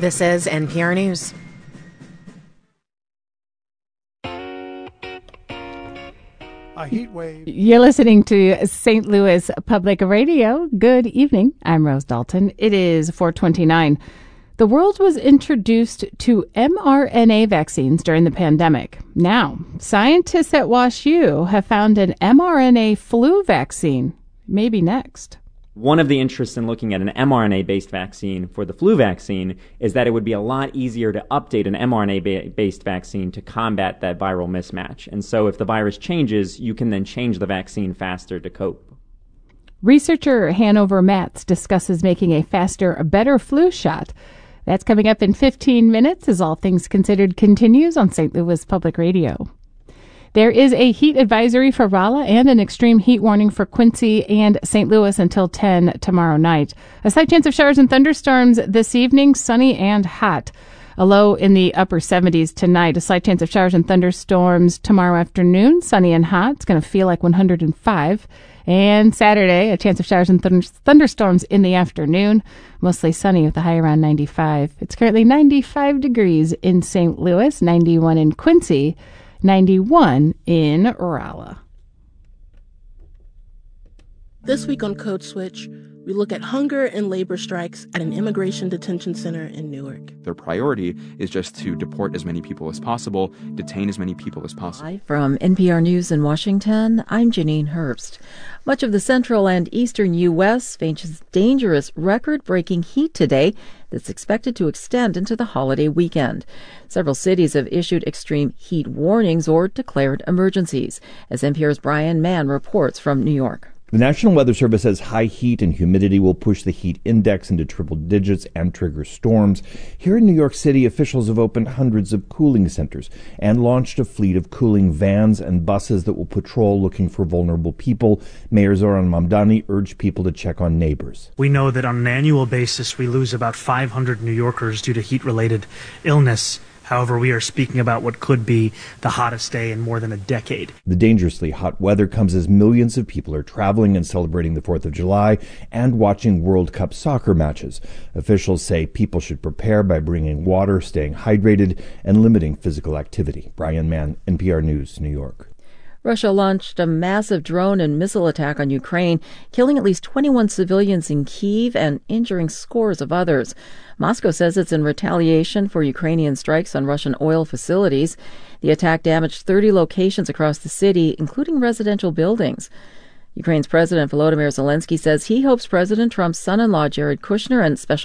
This is NPR News. A heat wave. You're listening to St. Louis Public Radio. Good evening. I'm Rose Dalton. It is 4:29. The world was introduced to mRNA vaccines during the pandemic. Now, scientists at WashU have found an mRNA flu vaccine. Maybe next. One of the interests in looking at an mRNA-based vaccine for the flu vaccine is that it would be a lot easier to update an mRNA-based vaccine to combat that viral mismatch. And so if the virus changes, you can then change the vaccine faster to cope. Researcher Hanover Matz discusses making a faster, better flu shot. That's coming up in 15 minutes as All Things Considered continues on St. Louis Public Radio. There is a heat advisory for Rolla and an extreme heat warning for Quincy and St. Louis until 10 tomorrow night. A slight chance of showers and thunderstorms this evening, sunny and hot. A low in the upper 70s tonight. A slight chance of showers and thunderstorms tomorrow afternoon, sunny and hot. It's going to feel like 105. And Saturday, a chance of showers and thunderstorms in the afternoon. Mostly sunny with a high around 95. It's currently 95 degrees in St. Louis, 91 in Quincy, 91 in Rolla. This week on Code Switch, we look at hunger and labor strikes at an immigration detention center in Newark. Their priority is just to deport as many people as possible, detain as many people as possible. Hi, from NPR News in Washington, I'm Janine Herbst. Much of the central and eastern U.S. faces dangerous, record-breaking heat today that's expected to extend into the holiday weekend. Several cities have issued extreme heat warnings or declared emergencies, as NPR's Brian Mann reports from New York. The National Weather Service says high heat and humidity will push the heat index into triple digits and trigger storms. Here in New York City, officials have opened hundreds of cooling centers and launched a fleet of cooling vans and buses that will patrol looking for vulnerable people. Mayor Zoran Mamdani urged people to check on neighbors. We know that on an annual basis, we lose about 500 New Yorkers due to heat-related illness. However, we are speaking about what could be the hottest day in more than a decade. The dangerously hot weather comes as millions of people are traveling and celebrating the 4th of July and watching World Cup soccer matches. Officials say people should prepare by bringing water, staying hydrated, and limiting physical activity. Brian Mann, NPR News, New York. Russia launched a massive drone and missile attack on Ukraine, killing at least 21 civilians in Kyiv and injuring scores of others. Moscow says it's in retaliation for Ukrainian strikes on Russian oil facilities. The attack damaged 30 locations across the city, including residential buildings. Ukraine's President Volodymyr Zelensky says he hopes President Trump's son-in-law Jared Kushner and Special